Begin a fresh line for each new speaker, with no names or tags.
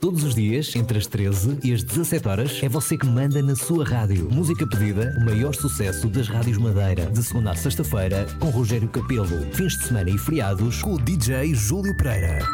Todos os dias, entre as 13 e as 17 horas, é você que manda na sua rádio. Música pedida, o maior sucesso das rádios Madeira. De segunda a sexta-feira, com Rogério Capelo. Fins de semana e feriados, com o DJ Júlio Pereira.